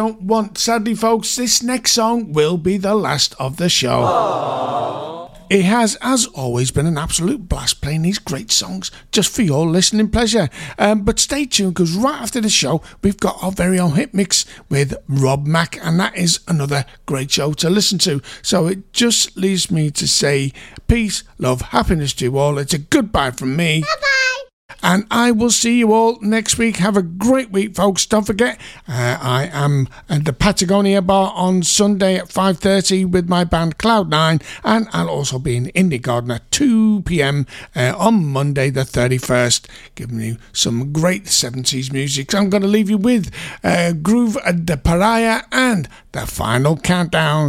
don't want. Sadly, folks, this next song will be the last of the show. Aww. It has, as always, been an absolute blast playing these great songs just for your listening pleasure. But stay tuned, because right after the show, we've got our very own hit mix with Rob Mack, and that is another great show to listen to. So it just leaves me to say peace, love, happiness to you all. It's a goodbye from me. Bye-bye. And I will see you all next week. Have a great week, folks. Don't forget, I am at the Patagonia Bar on Sunday at 5:30 with my band Cloud9, and I'll also be in Indie Garden at 2 p.m. On Monday the 31st, giving you some great 70s music. So I'm going to leave you with Groove de Pariah and The Final Countdown.